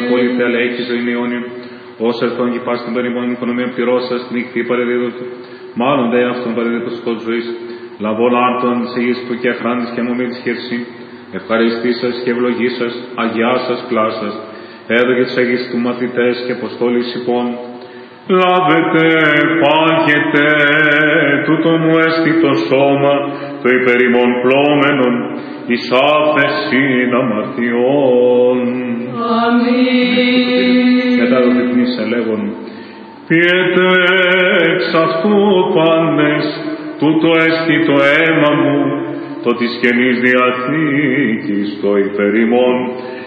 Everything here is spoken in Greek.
απόλυτε, αλλά έχει ζωή αιώνιον. Ως ερθόν και πας την περιμόνη οικονομία πληρώσας, την νυχτή παρεδίδωτου. Μάλλον δε αυτόν παρεδίδωτος σκότ ζωής. Λαβών άρτων της υγιής του και αχράντης και αμομή της χερσή. Ευχαριστήσας και ευλογήσας, αγιάσας κλάσας. Έδωκε της Αγίας του μαθητές και αποστόλης υπών. Λάβετε, πάγετε, τούτο μου έστι το σώμα, το υπερημών πλώμενον, εις άφεσιν αμαρτιών. Αμήν. Μετά το διπνής ελέγων. Πιέτε εξ αυτού πάντες, τούτο έστι το αίμα μου, το της Καινής Διαθήκης, το υπερημών,